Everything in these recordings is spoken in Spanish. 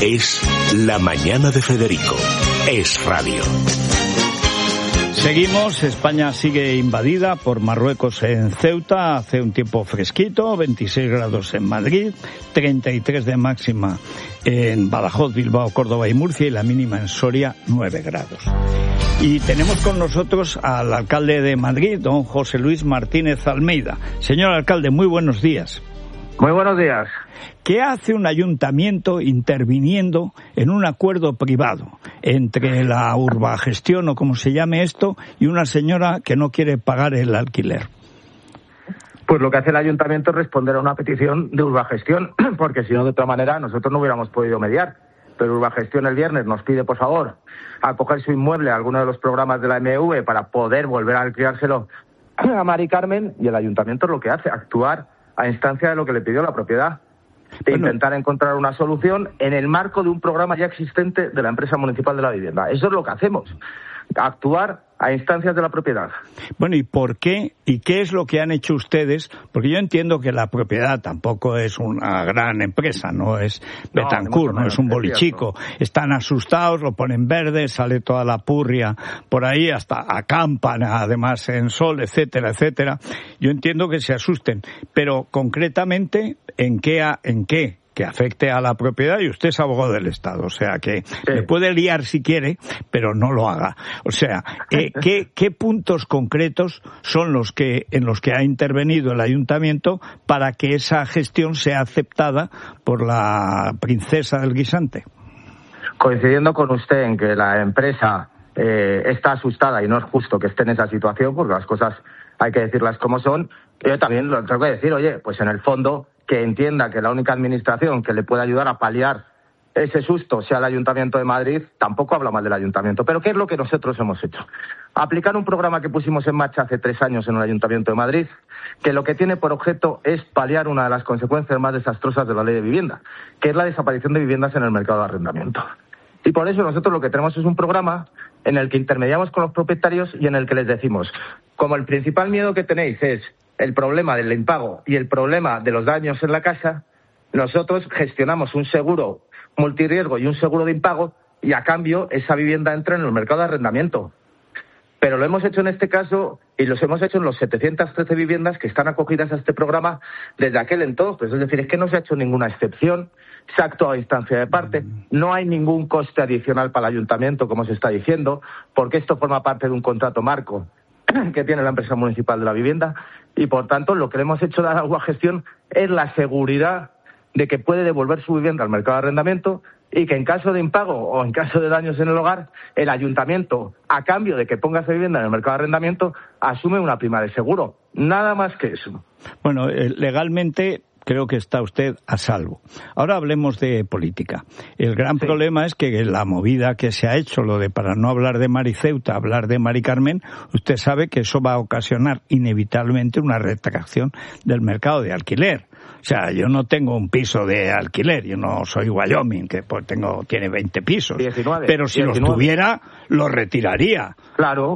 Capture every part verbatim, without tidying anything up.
Es La Mañana de Federico. Es radio. Seguimos, España sigue invadida por Marruecos en Ceuta, hace un tiempo fresquito, veintiséis grados en Madrid, treinta y tres de máxima en Badajoz, Bilbao, Córdoba y Murcia, y la mínima en Soria, nueve grados. Y tenemos con nosotros al alcalde de Madrid, don José Luis Martínez Almeida. Señor alcalde, muy buenos días. Muy buenos días. ¿Qué hace un ayuntamiento interviniendo en un acuerdo privado entre la urbagestión, o como se llame esto, y una señora que no quiere pagar el alquiler? Pues lo que hace el ayuntamiento es responder a una petición de urbagestión, porque si no, de otra manera, nosotros no hubiéramos podido mediar. Pero urbagestión el viernes nos pide, por favor, acoger su inmueble a alguno de los programas de la M V para poder volver a alquilárselo a Mari Carmen, y el ayuntamiento es lo que hace, actuar a instancia de lo que le pidió la propiedad, de bueno. intentar encontrar una solución en el marco de un programa ya existente de la empresa municipal de la vivienda. Eso es lo que hacemos, actuar a instancias de la propiedad. Bueno, ¿y por qué? ¿Y qué es lo que han hecho ustedes? Porque yo entiendo que la propiedad tampoco es una gran empresa, no es Betancourt, no, no es un bolichico. Están asustados, lo ponen verde, sale toda la purria por ahí, hasta acampan además en sol, etcétera, etcétera. Yo entiendo que se asusten, pero concretamente, ¿en qué? A, ¿en qué? que afecte a la propiedad, y usted es abogado del Estado, o sea que sí. Le puede liar si quiere, pero no lo haga. O sea, eh, ¿qué, qué puntos concretos son los que en los que ha intervenido el ayuntamiento para que esa gestión sea aceptada por la princesa del guisante? Coincidiendo con usted en que la empresa eh, está asustada y no es justo que esté en esa situación, porque las cosas hay que decirlas como son, yo también lo tengo que decir, oye, pues en el fondo que entienda que la única administración que le puede ayudar a paliar ese susto sea el Ayuntamiento de Madrid, tampoco habla mal del Ayuntamiento. Pero ¿qué es lo que nosotros hemos hecho? Aplicar un programa que pusimos en marcha hace tres años en el Ayuntamiento de Madrid, que lo que tiene por objeto es paliar una de las consecuencias más desastrosas de la Ley de Vivienda, que es la desaparición de viviendas en el mercado de arrendamiento. Y por eso nosotros lo que tenemos es un programa en el que intermediamos con los propietarios y en el que les decimos, como el principal miedo que tenéis es el problema del impago y el problema de los daños en la casa, nosotros gestionamos un seguro multirriesgo y un seguro de impago, y a cambio esa vivienda entra en el mercado de arrendamiento. Pero lo hemos hecho en este caso, y los hemos hecho en los setecientas trece viviendas que están acogidas a este programa desde aquel entonces. Es decir, es que no se ha hecho ninguna excepción, se ha actuado a instancia de parte, no hay ningún coste adicional para el ayuntamiento, como se está diciendo, porque esto forma parte de un contrato marco que tiene la empresa municipal de la vivienda, y por tanto lo que le hemos hecho dar a Agua Gestión es la seguridad de que puede devolver su vivienda al mercado de arrendamiento, y que en caso de impago o en caso de daños en el hogar, el ayuntamiento, a cambio de que ponga esa vivienda en el mercado de arrendamiento, asume una prima de seguro. Nada más que eso. Bueno, eh, legalmente creo que está usted a salvo. Ahora hablemos de política. El gran sí. problema es que la movida que se ha hecho, lo de para no hablar de Mari Ceuta, hablar de Mari Carmen, usted sabe que eso va a ocasionar inevitablemente una retracción del mercado de alquiler. O sea, yo no tengo un piso de alquiler, yo no soy Wyoming, que pues tengo tiene veinte pisos. diecinueve, pero si diecinueve. los tuviera, los retiraría. Claro.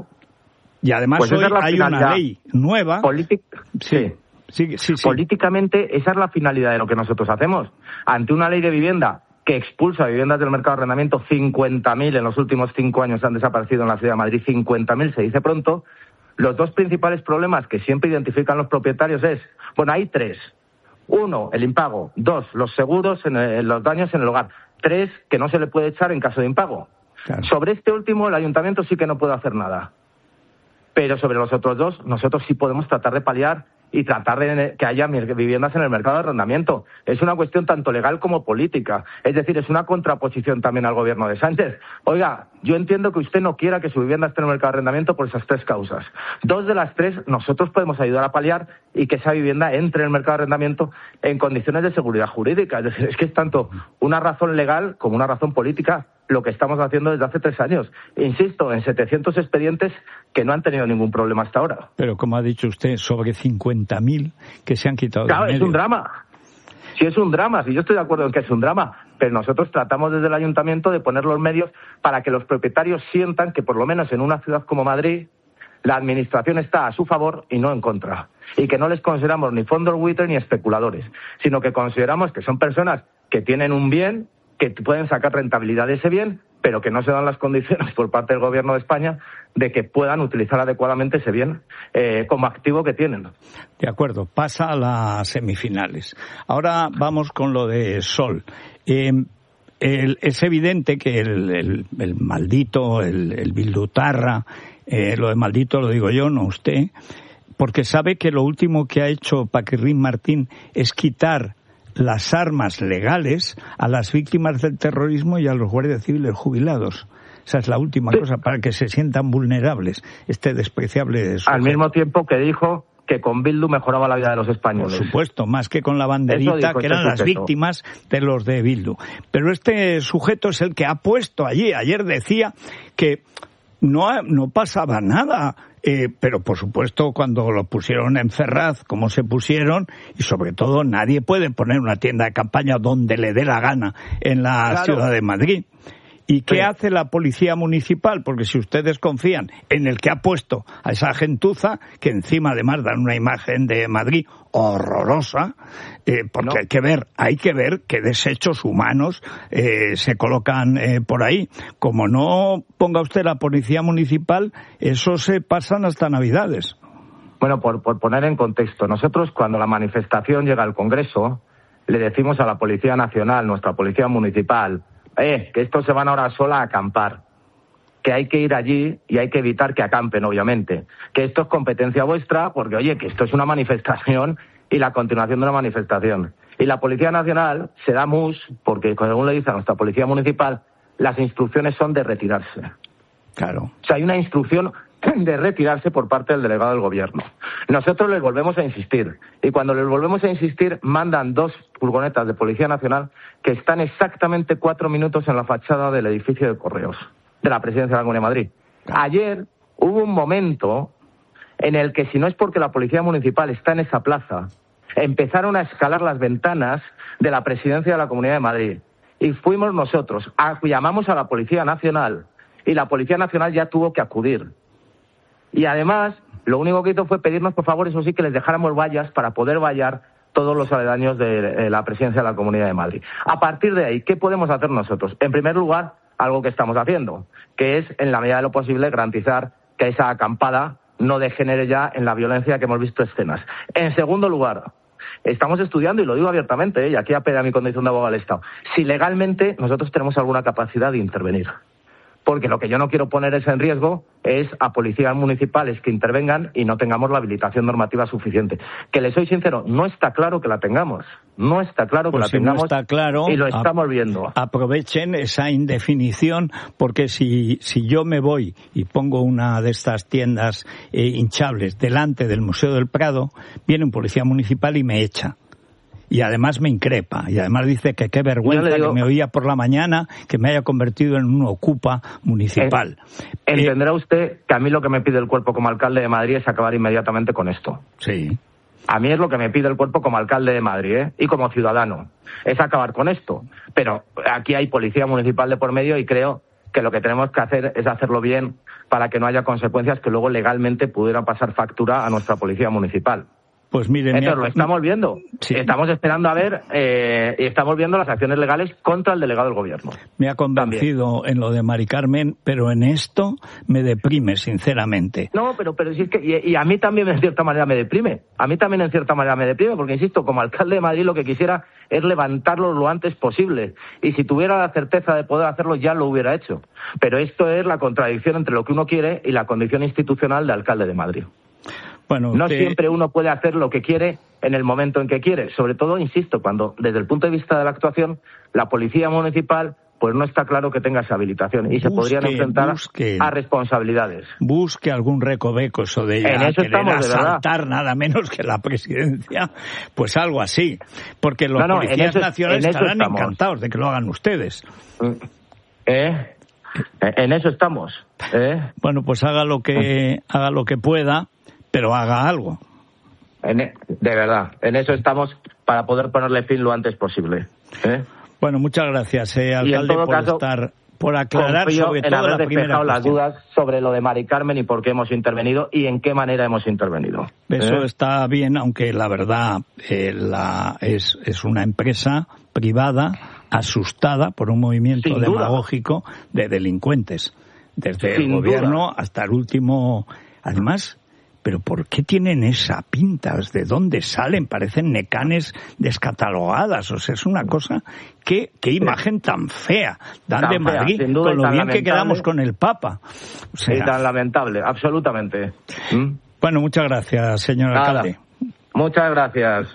Y además pues hoy es hay una ley nueva. Politic... Sí. Sí, sí, sí. Políticamente, esa es la finalidad de lo que nosotros hacemos. Ante una ley de vivienda que expulsa viviendas del mercado de arrendamiento, cincuenta mil en los últimos cinco años han desaparecido en la ciudad de Madrid, cincuenta mil se dice pronto, los dos principales problemas que siempre identifican los propietarios es, bueno, hay tres. Uno, el impago. Dos, los seguros en el, los daños en el hogar. Tres, que no se le puede echar en caso de impago. Claro. Sobre este último, el ayuntamiento sí que no puede hacer nada. Pero sobre los otros dos, nosotros sí podemos tratar de paliar y tratar de que haya viviendas en el mercado de arrendamiento. Es una cuestión tanto legal como política. Es decir, es una contraposición también al gobierno de Sánchez. Oiga, yo entiendo que usted no quiera que su vivienda esté en el mercado de arrendamiento por esas tres causas. Dos de las tres nosotros podemos ayudar a paliar y que esa vivienda entre en el mercado de arrendamiento en condiciones de seguridad jurídica. Es decir, es que es tanto una razón legal como una razón política lo que estamos haciendo desde hace tres años. Insisto, en setecientos expedientes que no han tenido ningún problema hasta ahora. Pero como ha dicho usted, sobre cincuenta mil que se han quitado claro, del medio. Es un drama. Sí, es un drama. Sí, yo estoy de acuerdo en que es un drama. Pero nosotros tratamos desde el ayuntamiento de poner los medios para que los propietarios sientan que por lo menos en una ciudad como Madrid la administración está a su favor y no en contra. Y que no les consideramos ni fondos buitre ni especuladores, sino que consideramos que son personas que tienen un bien, que pueden sacar rentabilidad de ese bien, pero que no se dan las condiciones por parte del Gobierno de España de que puedan utilizar adecuadamente ese bien eh, como activo que tienen. De acuerdo, pasa a las semifinales. Ahora vamos con lo de Sol. Eh, el, es evidente que el, el, el maldito, el, el bildutarra, eh, lo de maldito lo digo yo, no usted, porque sabe que lo último que ha hecho Paquirrín Martín es quitar las armas legales a las víctimas del terrorismo y a los guardias civiles jubilados. Esa es la última sí. cosa, para que se sientan vulnerables, este despreciable sujeto. Al mismo tiempo que dijo que con Bildu mejoraba la vida de los españoles. Por supuesto, más que con la banderita, que eran las víctimas de los de Bildu. Pero este sujeto es el que ha puesto allí, ayer decía que no, no pasaba nada. Eh, pero, por supuesto, cuando lo pusieron en Ferraz, como se pusieron, y sobre todo nadie puede poner una tienda de campaña donde le dé la gana en la claro. ciudad de Madrid. ¿Y qué sí. hace la policía municipal? Porque si ustedes confían en el que ha puesto a esa gentuza, que encima además dan una imagen de Madrid horrorosa, eh, porque no. hay que ver, hay que ver qué desechos humanos eh, se colocan eh, por ahí. Como no ponga usted la policía municipal, eso se pasan hasta Navidades. Bueno, por, por poner en contexto, nosotros cuando la manifestación llega al Congreso, le decimos a la Policía Nacional, nuestra Policía Municipal, Eh, que estos se van ahora sola a acampar, que hay que ir allí y hay que evitar que acampen, obviamente, que esto es competencia vuestra, porque oye, que esto es una manifestación y la continuación de una manifestación. Y la Policía Nacional se da mus, porque según le dice a nuestra Policía Municipal, las instrucciones son de retirarse. Claro. O sea, hay una instrucción de retirarse por parte del delegado del Gobierno. Nosotros les volvemos a insistir, y cuando les volvemos a insistir, mandan dos furgonetas de Policía Nacional que están exactamente cuatro minutos en la fachada del edificio de Correos, de la Presidencia de la Comunidad de Madrid. Ayer hubo un momento en el que, si no es porque la Policía Municipal está en esa plaza, empezaron a escalar las ventanas de la Presidencia de la Comunidad de Madrid. Y fuimos nosotros, a, llamamos a la Policía Nacional, y la Policía Nacional ya tuvo que acudir. Y además, lo único que hizo fue pedirnos, por favor, eso sí, que les dejáramos vallas para poder vallar todos los aledaños de la Presidencia de la Comunidad de Madrid. A partir de ahí, ¿qué podemos hacer nosotros? En primer lugar, algo que estamos haciendo, que es, en la medida de lo posible, garantizar que esa acampada no degenere ya en la violencia que hemos visto escenas. En segundo lugar, estamos estudiando, y lo digo abiertamente, ¿eh? y aquí apela a mi condición de abogado del Estado, si legalmente nosotros tenemos alguna capacidad de intervenir. Porque lo que yo no quiero poner es en riesgo es a policías municipales que intervengan y no tengamos la habilitación normativa suficiente. Que les soy sincero, no está claro que la tengamos. No está claro que pues la si tengamos no está claro, y lo estamos viendo. Aprovechen esa indefinición, porque si, si yo me voy y pongo una de estas tiendas eh, hinchables delante del Museo del Prado, viene un policía municipal y me echa. Y además me increpa, y además dice que qué vergüenza digo, que me oía por la mañana que me haya convertido en un ocupa municipal. Eh, entenderá usted que a mí lo que me pide el cuerpo como alcalde de Madrid es acabar inmediatamente con esto. Sí. A mí es lo que me pide el cuerpo como alcalde de Madrid, ¿eh? y como ciudadano, es acabar con esto. Pero aquí hay policía municipal de por medio y creo que lo que tenemos que hacer es hacerlo bien para que no haya consecuencias que luego legalmente pudieran pasar factura a nuestra policía municipal. Pues miren, Entonces, lo estamos viendo. Sí. Estamos esperando a ver eh, y estamos viendo las acciones legales contra el delegado del Gobierno. Me ha convencido También. en lo de Mari Carmen, pero en esto me deprime, sinceramente. No, pero pero sí es que y, y a mí también en cierta manera me deprime. A mí también en cierta manera me deprime, porque insisto, como alcalde de Madrid lo que quisiera es levantarlo lo antes posible. Y si tuviera la certeza de poder hacerlo ya lo hubiera hecho. Pero esto es la contradicción entre lo que uno quiere y la condición institucional de alcalde de Madrid. Bueno, no te... siempre uno puede hacer lo que quiere en el momento en que quiere. Sobre todo, insisto, cuando desde el punto de vista de la actuación, la policía municipal pues no está claro que tenga esa habilitación y busque, se podrían enfrentar busque, a responsabilidades. Busque algún recoveco, eso de ya en eso querer estamos, asaltar de nada menos que la presidencia, pues algo así. Porque los no, no, policías eso, nacionales estarán estamos. encantados de que lo hagan ustedes. ¿Eh? En eso estamos. ¿Eh? Bueno, pues haga lo que haga lo que pueda, pero haga algo. En, de verdad, en eso estamos para poder ponerle fin lo antes posible. ¿eh? Bueno, muchas gracias, eh, alcalde, por caso, estar, por aclarar sobre todo la primera las dudas sobre lo de Mari Carmen y por qué hemos intervenido y en qué manera hemos intervenido. Eso ¿eh? está bien, aunque la verdad eh, la, es, es una empresa privada asustada por un movimiento Sin demagógico duda. de delincuentes, desde Sin el gobierno duda. hasta el último. Además, ¿pero por qué tienen esa pinta? ¿De dónde salen? Parecen necanes descatalogadas. O sea, es una cosa... ¿Qué, qué imagen tan fea dan tan de Madrid, fea, duda, con lo bien que quedamos con el Papa? O sea, es tan lamentable, absolutamente. ¿Mm? Bueno, muchas gracias, señor Nada. alcalde. Muchas gracias.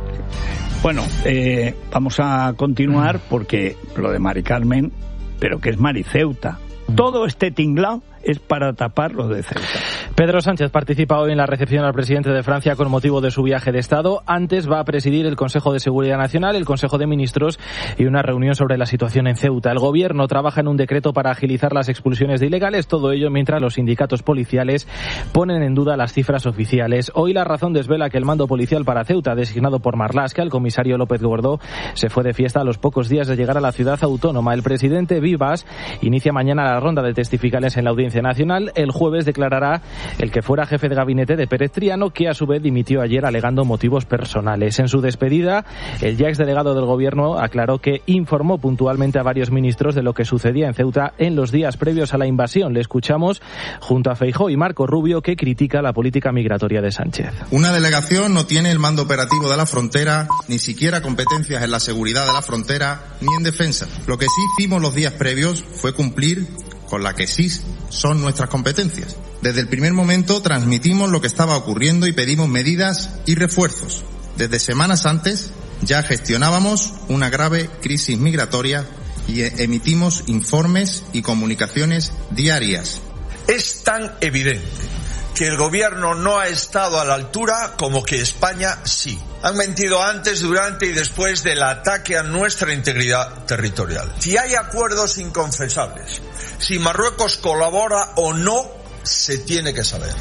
Bueno, eh, vamos a continuar porque lo de Mari Carmen, pero que es Mariceuta. Todo este tinglao es para tapar lo de Ceuta. Pedro Sánchez participa hoy en la recepción al presidente de Francia con motivo de su viaje de Estado. Antes va a presidir el Consejo de Seguridad Nacional, el Consejo de Ministros y una reunión sobre la situación en Ceuta. El Gobierno trabaja en un decreto para agilizar las expulsiones de ilegales, todo ello mientras los sindicatos policiales ponen en duda las cifras oficiales. Hoy La Razón desvela que el mando policial para Ceuta, designado por Marlaska, el comisario López Gordó, se fue de fiesta a los pocos días de llegar a la ciudad autónoma. El presidente Vivas inicia mañana la ronda de testificales en la Audiencia Nacional. El jueves declarará el que fuera jefe de gabinete de Pérez Triano, que a su vez dimitió ayer alegando motivos personales. En su despedida, el ya exdelegado del Gobierno aclaró que informó puntualmente a varios ministros de lo que sucedía en Ceuta en los días previos a la invasión. Le escuchamos junto a Feijóo y Marco Rubio, que critica la política migratoria de Sánchez. Una delegación no tiene el mando operativo de la frontera, ni siquiera competencias en la seguridad de la frontera, ni en defensa. Lo que sí hicimos los días previos fue cumplir con la que sí son nuestras competencias. Desde el primer momento transmitimos lo que estaba ocurriendo y pedimos medidas y refuerzos. Desde semanas antes ya gestionábamos una grave crisis migratoria y emitimos informes y comunicaciones diarias. Es tan evidente que el Gobierno no ha estado a la altura como que España sí. Han mentido antes, durante y después del ataque a nuestra integridad territorial. Si hay acuerdos inconfesables, si Marruecos colabora o no, se tiene que saber.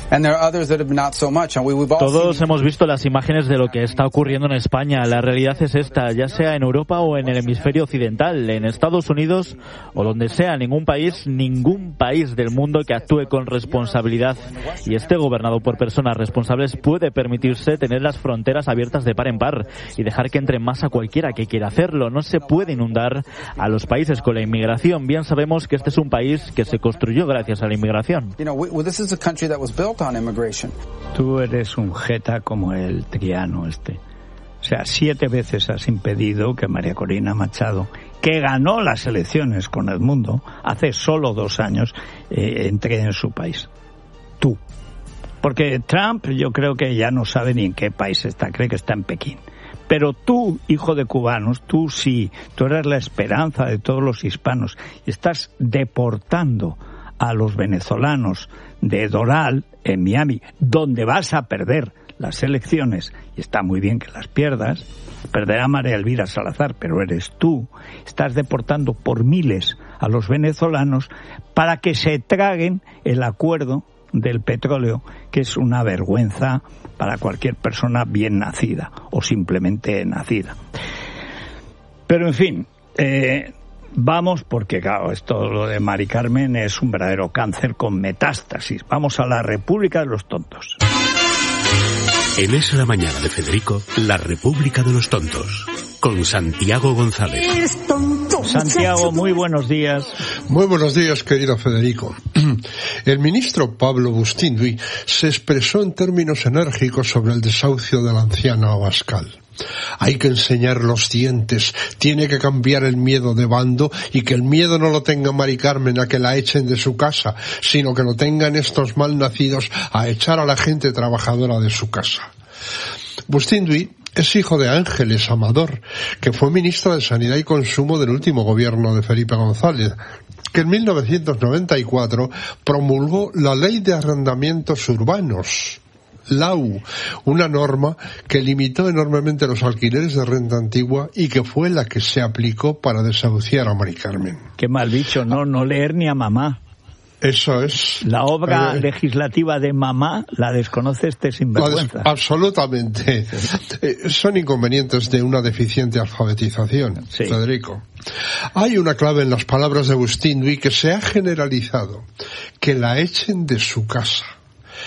Todos hemos visto las imágenes de lo que está ocurriendo en España. La realidad es esta, ya sea en Europa o en el hemisferio occidental, en Estados Unidos o donde sea, ningún país, ningún país del mundo que actúe con responsabilidad y esté gobernado por personas responsables puede permitirse tener las fronteras abiertas de par en par y dejar que entre más a cualquiera que quiera hacerlo. No se puede inundar a los países con la inmigración. Bien sabemos que este es un país que se construyó gracias a la inmigración. This is a country that was built on immigration. Tú eres un jeta como el Triano este. O sea, siete veces has impedido que María Corina Machado, que ganó las elecciones con Edmundo hace solo dos años, eh, entre en su país. Tú. Porque Trump yo creo que ya no sabe ni en qué país está, cree que está en Pekín. Pero tú, hijo de cubanos, tú sí, tú eres la esperanza de todos los hispanos y estás deportando a los venezolanos de Doral, en Miami, donde vas a perder las elecciones, y está muy bien que las pierdas, perderá María Elvira Salazar, pero eres tú, estás deportando por miles a los venezolanos para que se traguen el acuerdo del petróleo, que es una vergüenza para cualquier persona bien nacida, o simplemente nacida. Pero en fin, eh, vamos, porque claro, esto lo de Mari Carmen es un verdadero cáncer con metástasis. Vamos a la República de los Tontos. En Es la Mañana de Federico, la República de los Tontos, con Santiago González. Santiago, muy buenos días. Muy buenos días, querido Federico. El ministro Pablo Bustinduy se expresó en términos enérgicos sobre el desahucio de la anciana Abascal. Hay que enseñar los dientes, tiene que cambiar el miedo de bando y que el miedo no lo tenga Mari Carmen a que la echen de su casa, sino que lo tengan estos malnacidos a echar a la gente trabajadora de su casa. Bustinduy es hijo de Ángeles Amador, que fue ministro de Sanidad y Consumo del último gobierno de Felipe González, que en mil novecientos noventa y cuatro promulgó la Ley de Arrendamientos Urbanos, L A U, una norma que limitó enormemente los alquileres de renta antigua y que fue la que se aplicó para desahuciar a Mari Carmen. Qué mal dicho, no, no leer ni a mamá. Eso es. La obra eh, legislativa de mamá la desconoce este sinvergüenza. Absolutamente. Eh, son inconvenientes de una deficiente alfabetización, sí. Federico. Hay una clave en las palabras de Bustinduy que se ha generalizado, que la echen de su casa.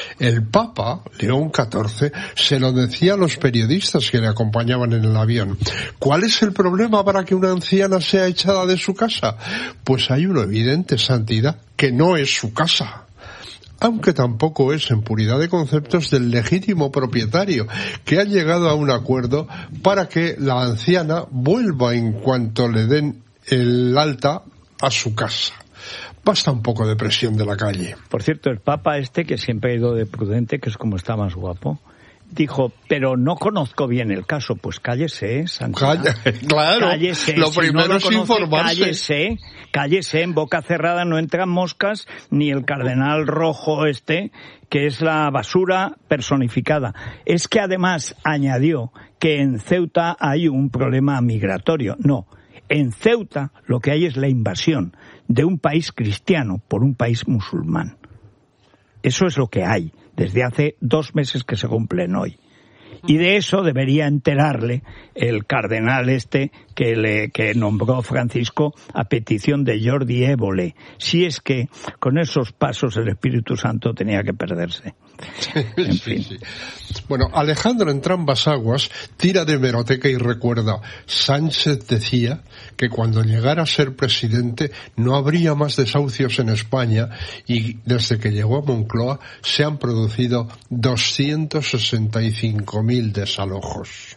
El Papa, León catorce, se lo decía a los periodistas que le acompañaban en el avión. ¿Cuál es el problema para que una anciana sea echada de su casa? Pues hay una evidente santidad, que no es su casa. Aunque tampoco es en puridad de conceptos del legítimo propietario, que ha llegado a un acuerdo para que la anciana vuelva en cuanto le den el alta a su casa. Basta un poco de presión de la calle. Por cierto, el Papa este, que siempre ha ido de prudente, que es como está más guapo, dijo, pero no conozco bien el caso. Pues cállese, Santidad. Calla, claro, cállese. lo si primero no lo es conoce, informarse. Cállese, cállese, en boca cerrada no entran moscas, ni el cardenal rojo este, que es la basura personificada. Es que además añadió que en Ceuta hay un problema migratorio. No, en Ceuta lo que hay es la invasión de un país cristiano por un país musulmán. Eso es lo que hay desde hace dos meses que se cumplen hoy. Y de eso debería enterarle el cardenal este que le que nombró Francisco a petición de Jordi Évole, si es que con esos pasos el Espíritu Santo tenía que perderse. En fin. Sí, sí. Bueno, Alejandro Entrambas Aguas tira de hemeroteca y recuerda, Sánchez decía que cuando llegara a ser presidente no habría más desahucios en España y desde que llegó a Moncloa se han producido doscientos sesenta y cinco mil desalojos.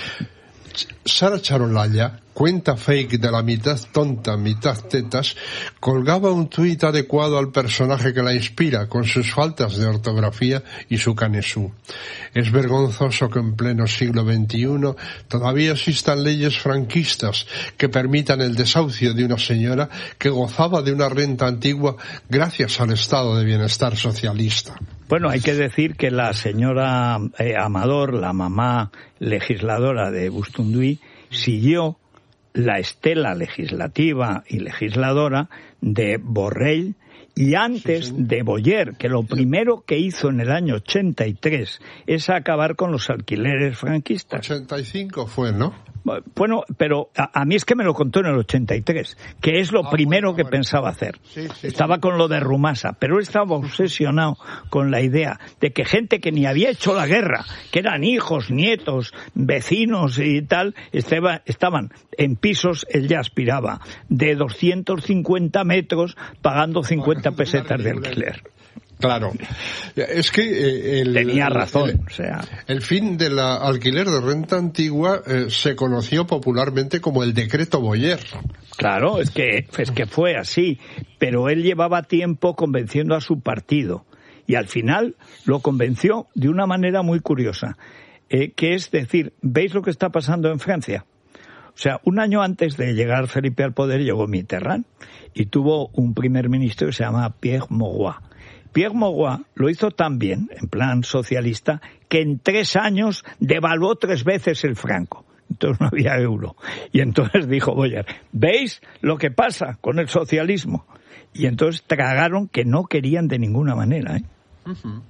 Sara Charolalla, cuenta fake de la mitad tonta, mitad tetas, colgaba un tuit adecuado al personaje que la inspira, con sus faltas de ortografía y su canesú. Es vergonzoso que en pleno siglo veintiuno todavía existan leyes franquistas que permitan el desahucio de una señora que gozaba de una renta antigua gracias al estado de bienestar socialista. Bueno, hay que decir que la señora eh, Amador, la mamá legisladora de Bustunduy, siguió la estela legislativa y legisladora de Borrell y antes sí, sí. de Boyer, que lo primero que hizo en el año ochenta y tres es acabar con los alquileres franquistas. ochenta y cinco fue, ¿no? Bueno, pero a, a mí es que me lo contó en el ochenta y tres, que es lo ah, primero bueno, que bueno. pensaba hacer. Sí, sí, estaba sí. con lo de Rumasa, pero él estaba obsesionado con la idea de que gente que ni había hecho la guerra, que eran hijos, nietos, vecinos y tal, estaba, estaban en pisos, él ya aspiraba, de doscientos cincuenta metros, pagando cincuenta pesetas de alquiler. Claro, es que eh, el, tenía razón, el, o sea, el fin del alquiler de renta antigua eh, se conoció popularmente como el decreto Boyer. Claro, es que es que fue así, pero él llevaba tiempo convenciendo a su partido y al final lo convenció de una manera muy curiosa, eh, que es decir, ¿veis lo que está pasando en Francia? O sea, un año antes de llegar Felipe al poder llegó Mitterrand y tuvo un primer ministro que se llama Pierre Mauroy. Pierre Mauroy lo hizo tan bien, en plan socialista, que en tres años devaluó tres veces el franco. Entonces no había euro. Y entonces dijo Boyer, ¿veis lo que pasa con el socialismo? Y entonces tragaron que no querían de ninguna manera, ¿eh? Uh-huh.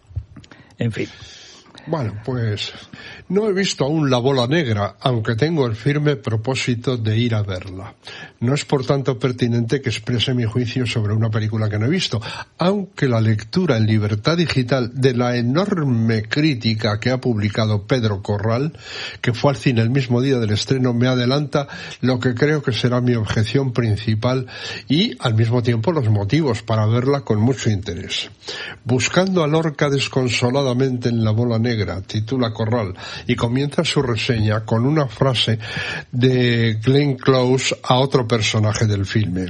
En fin. Bueno, pues no he visto aún La Bola Negra, aunque tengo el firme propósito de ir a verla. No es por tanto pertinente que exprese mi juicio sobre una película que no he visto, aunque la lectura en libertad digital de la enorme crítica que ha publicado Pedro Corral, que fue al cine el mismo día del estreno, me adelanta lo que creo que será mi objeción principal y, al mismo tiempo, los motivos para verla con mucho interés. Buscando a Lorca desconsoladamente en La Bola Negra, titula Corral, y comienza su reseña con una frase de Glenn Close a otro personaje del filme.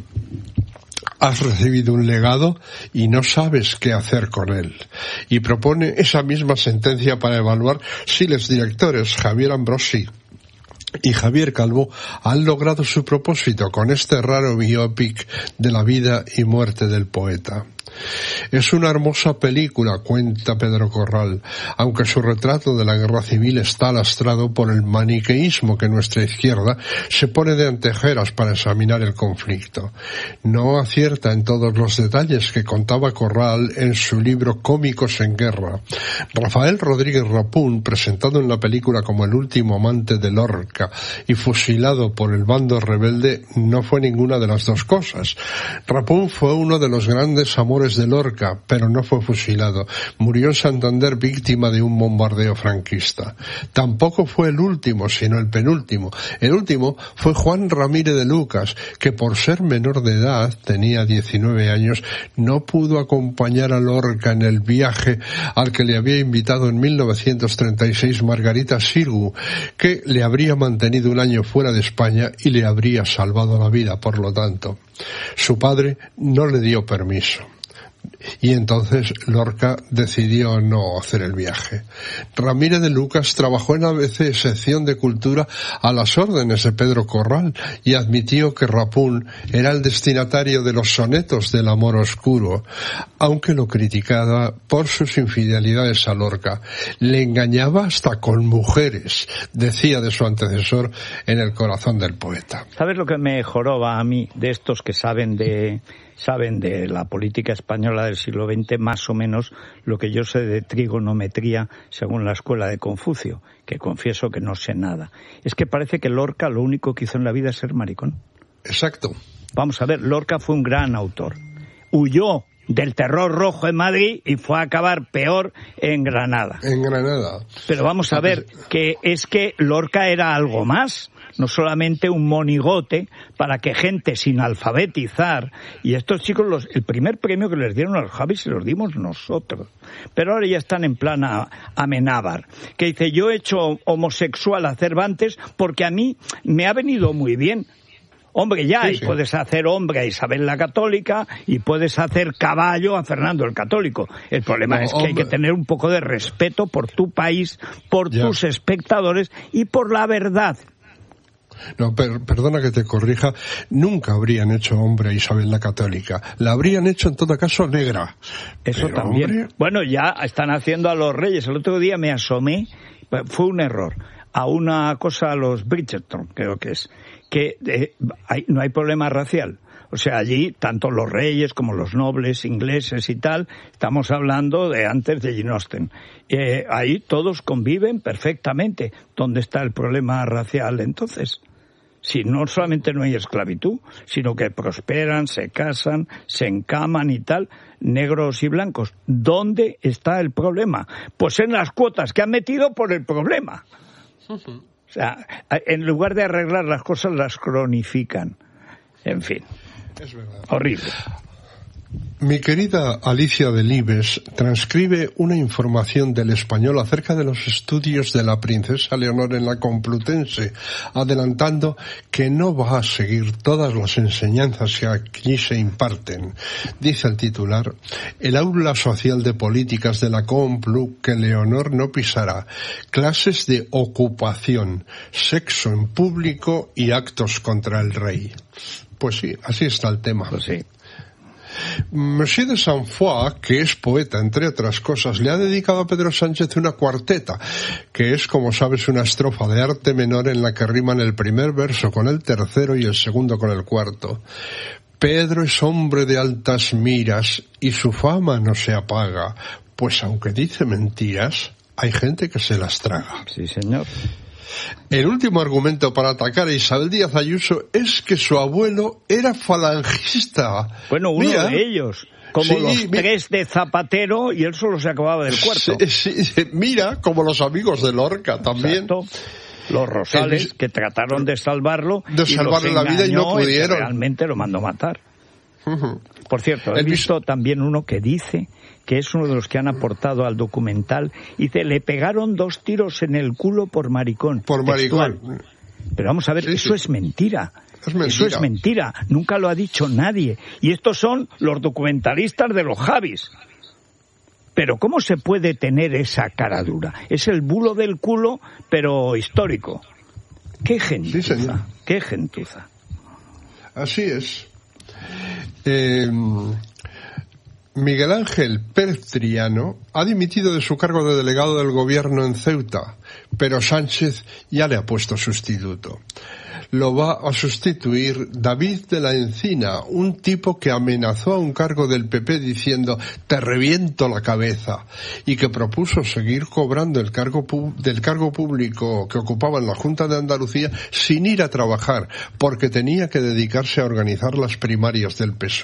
Has recibido un legado y no sabes qué hacer con él. Y propone esa misma sentencia para evaluar si los directores Javier Ambrosi y Javier Calvo han logrado su propósito con este raro biopic de la vida y muerte del poeta. Es una hermosa película, cuenta Pedro Corral, aunque su retrato de la guerra civil está lastrado por el maniqueísmo que nuestra izquierda se pone de antejeras para examinar el conflicto. No acierta en todos los detalles que contaba Corral en su libro Cómicos en Guerra. Rafael Rodríguez Rapún, presentado en la película como el último amante de Lorca y fusilado por el bando rebelde, no fue ninguna de las dos cosas. Rapún fue uno de los grandes amores horrores de Lorca, pero no fue fusilado. Murió en Santander víctima de un bombardeo franquista. Tampoco fue el último, sino el penúltimo. El último fue Juan Ramírez de Lucas, que por ser menor de edad, tenía diecinueve años, no pudo acompañar a Lorca en el viaje al que le había invitado en mil novecientos treinta y seis Margarita Xirgu, que le habría mantenido un año fuera de España y le habría salvado la vida, por lo tanto. Su padre no le dio permiso. Y entonces Lorca decidió no hacer el viaje. Ramírez de Lucas trabajó en A B C, sección de cultura, a las órdenes de Pedro Corral, y admitió que Rapún era el destinatario de los sonetos del amor oscuro, aunque lo criticaba por sus infidelidades a Lorca. Le engañaba hasta con mujeres, decía de su antecesor en El corazón del poeta. ¿Sabes lo que me joroba a mí de estos que saben de... saben de la política española del siglo veinte más o menos lo que yo sé de trigonometría según la escuela de Confucio, que confieso que no sé nada? Es que parece que Lorca lo único que hizo en la vida es ser maricón. Exacto. Vamos a ver, Lorca fue un gran autor. Huyó del terror rojo en Madrid y fue a acabar peor en Granada. En Granada. Pero vamos a ver, que es que Lorca era algo más. No solamente un monigote para que gente sin alfabetizar, y estos chicos, los, el primer premio que les dieron a los Javis se los dimos nosotros, pero ahora ya están en plan a, Amenábar, que dice: yo he hecho homosexual a Cervantes porque a mí me ha venido muy bien. Hombre, ya, sí, sí. Y puedes hacer hombre a Isabel la Católica y puedes hacer caballo a Fernando el Católico. El problema no, es que hombre. Hay que tener un poco de respeto por tu país, por ya. tus espectadores y por la verdad. No, per, perdona que te corrija, nunca habrían hecho hombre a Isabel la Católica, la habrían hecho en todo caso negra. Eso pero, también. Hombre... Bueno, ya están haciendo a los reyes. El otro día me asomé, fue un error, a una cosa a los Bridgerton, creo que es, que eh, hay, no hay problema racial. O sea, allí, tanto los reyes como los nobles ingleses y tal, estamos hablando de antes de Jane Austen. Eh, ahí todos conviven perfectamente. ¿Dónde está el problema racial entonces? Si no solamente no hay esclavitud, sino que prosperan, se casan, se encaman y tal, negros y blancos. ¿Dónde está el problema? Pues en las cuotas que han metido por el problema. O sea, en lugar de arreglar las cosas, las cronifican. En fin. Es verdad. Horrible. Mi querida Alicia Delibes transcribe una información del Español acerca de los estudios de la princesa Leonor en la Complutense, adelantando que no va a seguir todas las enseñanzas que aquí se imparten. Dice el titular: el aula social de políticas de la Complu que Leonor no pisará, clases de ocupación, sexo en público y actos contra el rey. Pues sí, así está el tema. Pues sí. Monsieur de Saint-Foix, que es poeta, entre otras cosas, le ha dedicado a Pedro Sánchez una cuarteta, que es, como sabes, una estrofa de arte menor en la que riman el primer verso con el tercero y el segundo con el cuarto. Pedro es hombre de altas miras y su fama no se apaga, pues aunque dice mentiras, hay gente que se las traga. Sí, señor. El último argumento para atacar a Isabel Díaz Ayuso es que su abuelo era falangista. Bueno, uno mira, de ellos, como sí, los mira, tres de Zapatero, y él solo se acababa del cuarto. Sí, sí, mira, como los amigos de Lorca también. Exacto. Los Rosales, el, que trataron de salvarlo, de salvarle la vida y no pudieron. Realmente lo mandó matar. Uh-huh. Por cierto, he el visto mis... también uno que dice que es uno de los que han aportado al documental, dice: le pegaron dos tiros en el culo por maricón. Por textual. Maricón. Pero vamos a ver, sí, eso sí. es mentira. Es mentira. Eso es mentira. Nunca lo ha dicho nadie. Y estos son los documentalistas de los Javis. Pero ¿cómo se puede tener esa cara dura? Es el bulo del culo, pero histórico. ¡Qué gentuza! Sí, ¡Qué gentuza! Así es. Eh... Miguel Ángel Pérez Triano ha dimitido de su cargo de delegado del gobierno en Ceuta, pero Sánchez ya le ha puesto sustituto. Lo va a sustituir David de la Encina, un tipo que amenazó a un cargo del P P diciendo «te reviento la cabeza», y que propuso seguir cobrando el cargo pu- del cargo público que ocupaba en la Junta de Andalucía sin ir a trabajar, porque tenía que dedicarse a organizar las primarias del P S O E.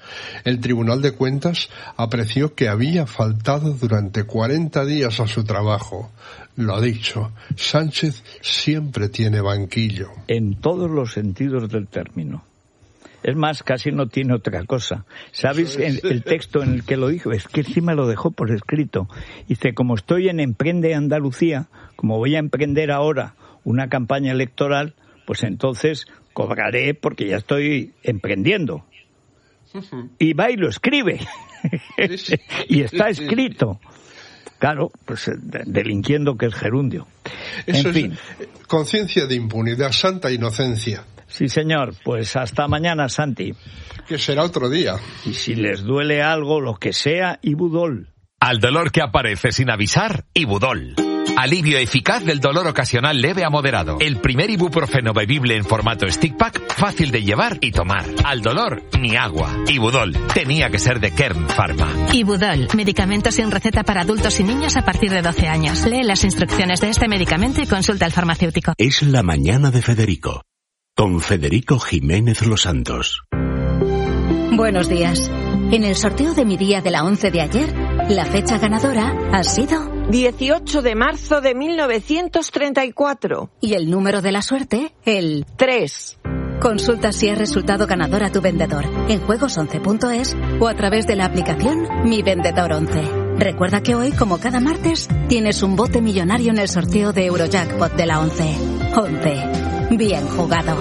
El Tribunal de Cuentas apreció que había faltado durante cuarenta días a su trabajo. Lo dicho, Sánchez siempre tiene banquillo. En todos los sentidos del término. Es más, casi no tiene otra cosa. ¿Sabes el, el texto en el que lo dijo? Es que encima lo dejó por escrito. Dice, como estoy en Emprende Andalucía, como voy a emprender ahora una campaña electoral, pues entonces cobraré porque ya estoy emprendiendo. Y va y lo escribe. Y está escrito. Claro, pues delinquiendo que es gerundio. Eso en fin. Es conciencia de impunidad, santa inocencia. Sí, señor. Pues hasta mañana, Santi. Que será otro día. Y si les duele algo, lo que sea, Ibudol. Al dolor que aparece sin avisar, Ibudol. Alivio eficaz del dolor ocasional leve a moderado. El primer ibuprofeno bebible en formato stick pack, fácil de llevar y tomar. Al dolor, ni agua. Ibudol. Tenía que ser de Kern Pharma. Ibudol. Medicamento sin receta para adultos y niños a partir de doce años. Lee las instrucciones de este medicamento y consulta al farmacéutico. Es la mañana de Federico. Con Federico Jiménez Los Santos. Buenos días. En el sorteo de mi día de la once de ayer, la fecha ganadora ha sido dieciocho de marzo de mil novecientos treinta y cuatro. Y el número de la suerte, el tres. Consulta si es resultado ganador a tu vendedor en juegos once punto es o a través de la aplicación Mi Vendedor once. Recuerda que hoy, como cada martes, tienes un bote millonario en el sorteo de Eurojackpot de la once. once. Bien jugado.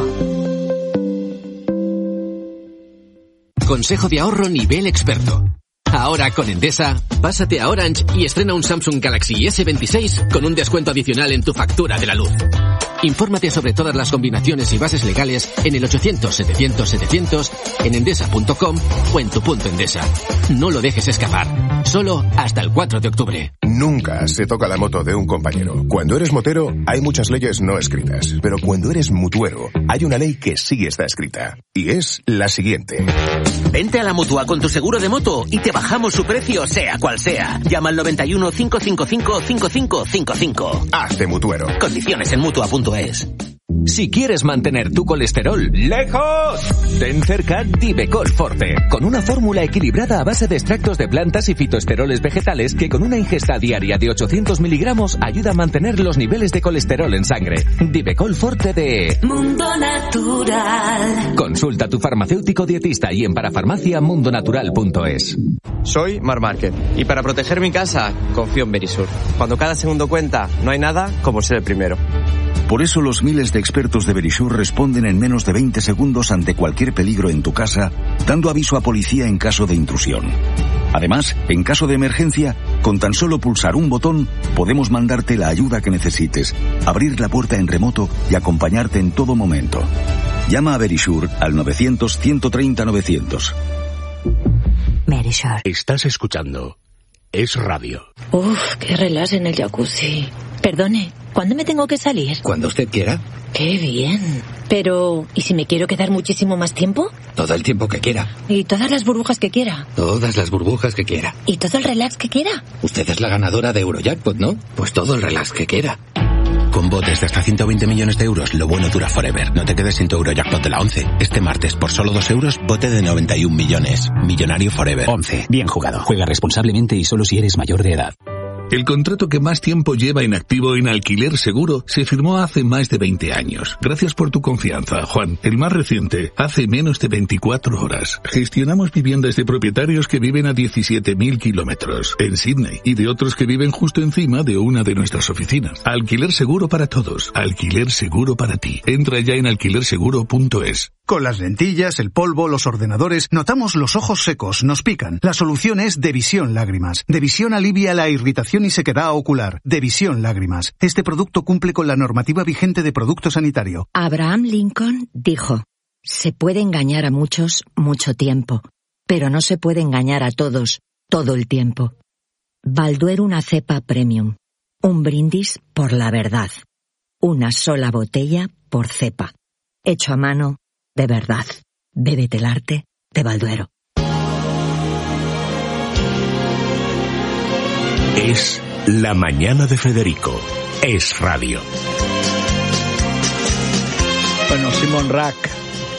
Consejo de ahorro nivel experto. Ahora con Endesa, pásate a Orange y estrena un Samsung Galaxy ese veintiséis con un descuento adicional en tu factura de la luz. Infórmate sobre todas las combinaciones y bases legales en el ochocientos setecientos setecientos, en endesa punto com o en tu punto Endesa. No lo dejes escapar. Solo hasta el cuatro de octubre. Nunca se toca la moto de un compañero. Cuando eres motero, hay muchas leyes no escritas. Pero cuando eres mutuero, hay una ley que sí está escrita. Y es la siguiente. Vente a la Mutua con tu seguro de moto y te bajamos su precio, sea cual sea. Llama al noventa y uno, cinco cinco cinco, cinco cinco cinco cinco. Hazte mutuero. Condiciones en mutua punto es. Si quieres mantener tu colesterol lejos, ten cerca Divecol Forte, con una fórmula equilibrada a base de extractos de plantas y fitoesteroles vegetales que con una ingesta diaria de ochocientos miligramos ayuda a mantener los niveles de colesterol en sangre. Divecol Forte de Mundo Natural. Consulta a tu farmacéutico dietista y en parafarmacia mundo natural punto es. Soy Mar Márquez y para proteger mi casa confío en Verisur. Cuando cada segundo cuenta, no hay nada como ser el primero. Por eso los miles de expertos de Verisur responden en menos de veinte segundos ante cualquier peligro en tu casa, dando aviso a policía en caso de intrusión. Además, en caso de emergencia, con tan solo pulsar un botón, podemos mandarte la ayuda que necesites, abrir la puerta en remoto y acompañarte en todo momento. Llama a Verisur al novecientos, ciento treinta, novecientos. Verisur. Estás escuchando Es Radio. Uf, qué relax en el jacuzzi. Perdone, ¿cuándo me tengo que salir? Cuando usted quiera. Qué bien. Pero, ¿y si me quiero quedar muchísimo más tiempo? Todo el tiempo que quiera. ¿Y todas las burbujas que quiera? Todas las burbujas que quiera. ¿Y todo el relax que quiera? Usted es la ganadora de Eurojackpot, ¿no? Pues todo el relax que quiera. Con botes de hasta ciento veinte millones de euros, lo bueno dura forever. No te quedes sin tu Eurojackpot de la once. Este martes, por solo dos euros, bote de noventa y un millones. Millonario forever. once. Bien jugado. Juega responsablemente y solo si eres mayor de edad. El contrato que más tiempo lleva inactivo en Alquiler Seguro se firmó hace más de veinte años. Gracias por tu confianza, Juan. El más reciente, hace menos de veinticuatro horas. Gestionamos viviendas de propietarios que viven a diecisiete mil kilómetros en Sydney y de otros que viven justo encima de una de nuestras oficinas. Alquiler Seguro para todos. Alquiler Seguro para ti. Entra ya en alquiler seguro punto es. Con las lentillas, el polvo, los ordenadores, notamos los ojos secos, nos pican. La solución es Devisión Lágrimas. Devisión alivia la irritación y sequedad ocular. Devisión Lágrimas. Este producto cumple con la normativa vigente de producto sanitario. Abraham Lincoln dijo, se puede engañar a muchos mucho tiempo, pero no se puede engañar a todos todo el tiempo. Balduero una cepa premium. Un brindis por la verdad. Una sola botella por cepa. Hecho a mano, de verdad. Bébete el arte de Balduero. Es la mañana de Federico. Es Radio. Bueno, Simon Rack.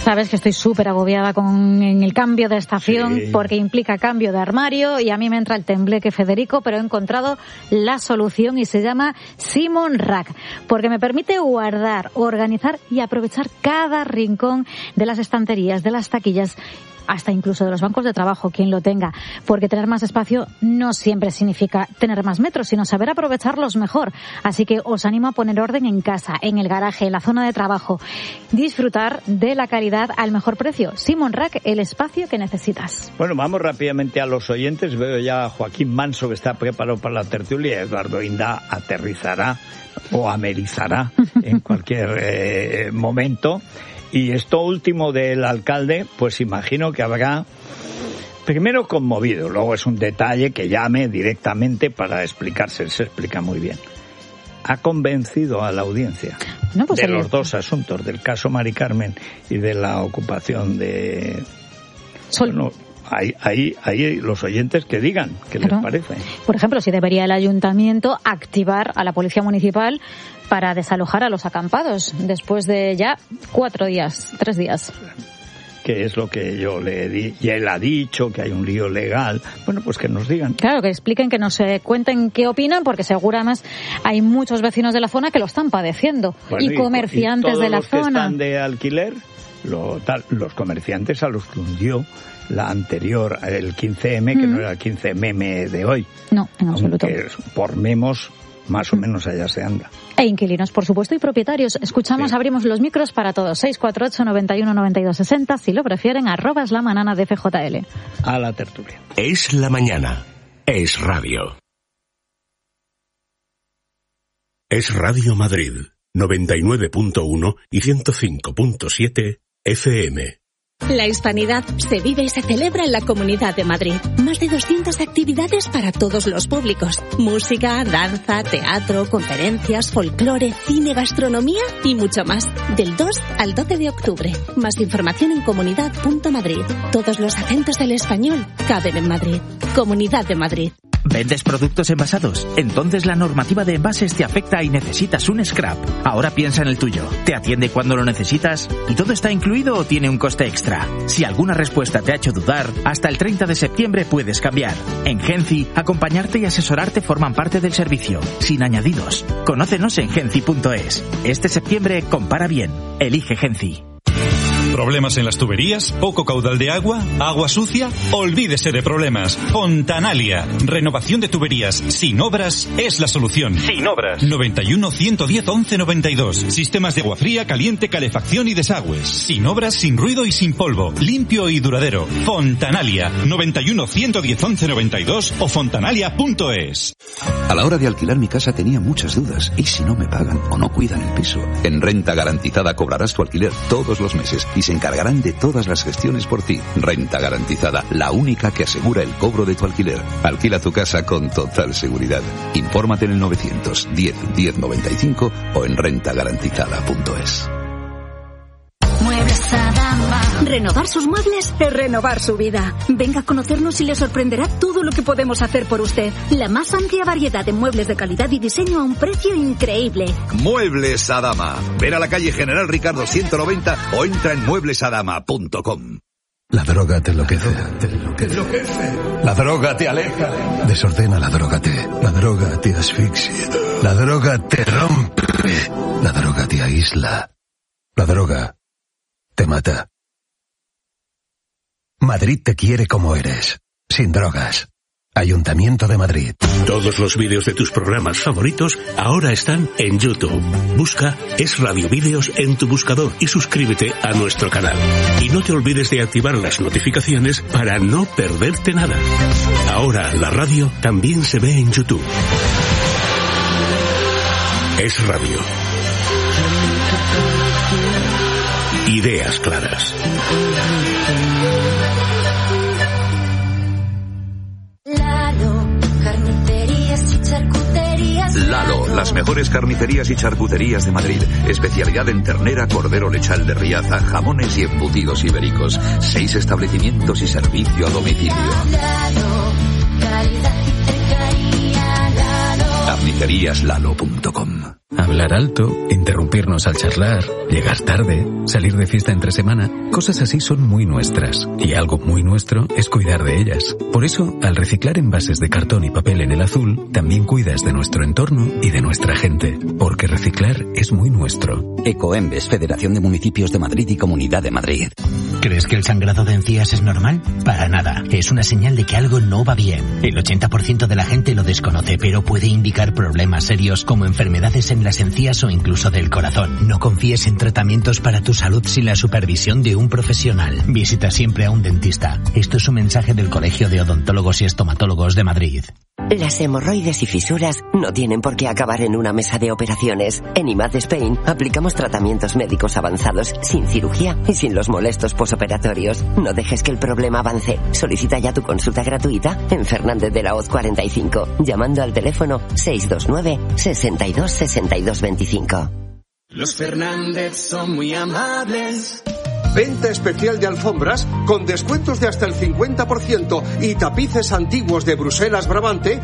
Sabes que estoy súper agobiada con en el cambio de estación, sí, porque implica cambio de armario y a mí me entra el tembleque, Federico, pero he encontrado la solución y se llama Simon Rack, porque me permite guardar, organizar y aprovechar cada rincón de las estanterías, de las taquillas, hasta incluso de los bancos de trabajo, quien lo tenga, porque tener más espacio no siempre significa tener más metros, sino saber aprovecharlos mejor. Así que os animo a poner orden en casa, en el garaje, en la zona de trabajo, disfrutar de la calidad al mejor precio. Simon Rack, el espacio que necesitas. Bueno, vamos rápidamente a los oyentes. Veo ya a Joaquín Manso, que está preparado para la tertulia. Eduardo Inda aterrizará o amerizará en cualquier eh, momento. Y esto último del alcalde, pues imagino que habrá, primero, conmovido, luego es un detalle que llame directamente para explicarse, se explica muy bien. Ha convencido a la audiencia no, pues de el... los dos asuntos, del caso Mari Carmen y de la ocupación de... Sol. Bueno, Ahí, ahí, ahí los oyentes que digan qué claro. les parece. Por ejemplo, si debería el ayuntamiento activar a la policía municipal para desalojar a los acampados después de ya cuatro días, tres días. Que es lo que yo le di, y él ha dicho que hay un lío legal. Bueno, pues que nos digan. Claro, que expliquen, que nos eh, cuenten qué opinan, porque seguro además hay muchos vecinos de la zona que lo están padeciendo. Bueno, y, y comerciantes y de la los zona. Que están de alquiler, lo, tal, los comerciantes a los que hundió la anterior, el quince eme, que mm. no era el quince eme de hoy. No, en absoluto. Aunque por memos, más o menos allá se anda. E inquilinos, por supuesto, y propietarios. Escuchamos, sí. Abrimos los micros para todos. seis cuatro ocho, noventa y uno, noventa y dos, sesenta. Si lo prefieren, arroba es la manana de F J L. A la tertulia. Es la mañana. Es radio. Es Radio Madrid. noventa y nueve punto uno y ciento cinco punto siete F M. La hispanidad se vive y se celebra en la Comunidad de Madrid. Más de doscientas actividades para todos los públicos. Música, danza, teatro, conferencias, folclore, cine, gastronomía y mucho más. Del dos al doce de octubre. Más información en comunidad punto madrid. Todos los acentos del español caben en Madrid. Comunidad de Madrid. ¿Vendes productos envasados? Entonces la normativa de envases te afecta y necesitas un scrap. Ahora piensa en el tuyo. ¿Te atiende cuando lo necesitas? ¿Y todo está incluido o tiene un coste extra? Si alguna respuesta te ha hecho dudar, hasta el treinta de septiembre puedes cambiar. En Genci, acompañarte y asesorarte forman parte del servicio, sin añadidos. Conócenos en genci punto es. Este septiembre compara bien. Elige Genci. ¿Problemas en las tuberías? ¿Poco caudal de agua? ¿Agua sucia? Olvídese de problemas. Fontanalia. Renovación de tuberías sin obras es la solución. Sin obras. noventa y uno, ciento diez, once noventa y dos. Sistemas de agua fría, caliente, calefacción y desagües. Sin obras, sin ruido y sin polvo. Limpio y duradero. Fontanalia. noventa y uno, ciento diez, once noventa y dos o fontanalia punto es. A la hora de alquilar mi casa tenía muchas dudas. ¿Y si no me pagan o no cuidan el piso? En Renta Garantizada cobrarás tu alquiler todos los meses y se encargarán de todas las gestiones por ti. Renta Garantizada, la única que asegura el cobro de tu alquiler. Alquila tu casa con total seguridad. Infórmate en el novecientos diez, diez noventa y cinco o en renta garantizada punto es. Muebles Adama. Renovar sus muebles es renovar su vida. Venga a conocernos y le sorprenderá todo lo que podemos hacer por usted. La más amplia variedad de muebles de calidad y diseño a un precio increíble. Muebles Adama. Ven a la calle General Ricardo ciento noventa o entra en muebles adama punto com. La droga te enloquece. Te enloquece. La droga te aleja. Desordena, la droga te. La droga te asfixia. La droga te rompe. La droga te aísla. La droga te mata. Madrid te quiere como eres, sin drogas. Ayuntamiento de Madrid. Todos los vídeos de tus programas favoritos ahora están en YouTube. Busca Es Radio Vídeos en tu buscador y suscríbete a nuestro canal. Y no te olvides de activar las notificaciones para no perderte nada. Ahora la radio también se ve en YouTube. Es Radio. Ideas claras. Lalo, las mejores carnicerías y charcuterías de Madrid. Especialidad en ternera, cordero lechal de Riaza, jamones y embutidos ibéricos. Seis establecimientos y servicio a domicilio. Carnicerías lalo punto com. Hablar alto, interrumpirnos al charlar, llegar tarde, salir de fiesta entre semana, cosas así son muy nuestras. Y algo muy nuestro es cuidar de ellas. Por eso, al reciclar envases de cartón y papel en el azul, también cuidas de nuestro entorno y de nuestra gente. Porque reciclar es muy nuestro. Ecoembes, Federación de Municipios de Madrid y Comunidad de Madrid. ¿Crees que el sangrado de encías es normal? Para nada. Es una señal de que algo no va bien. El ochenta por ciento de la gente lo desconoce, pero puede indicar problemas serios como enfermedades en las encías o incluso del corazón. No confíes en tratamientos para tu salud sin la supervisión de un profesional. Visita siempre a un dentista. Esto es un mensaje del Colegio de Odontólogos y Estomatólogos de Madrid. Las hemorroides y fisuras no tienen por qué acabar en una mesa de operaciones. En I M A D Spain aplicamos tratamientos médicos avanzados sin cirugía y sin los molestos posoperatorios. No dejes que el problema avance. Solicita ya tu consulta gratuita en Fernández de la Hoz cuarenta y cinco, llamando al teléfono seis dos nueve, sesenta y dos, sesenta y dos veinticinco. Los Fernández son muy amables. Venta especial de alfombras con descuentos de hasta el cincuenta por ciento y tapices antiguos de Bruselas Brabante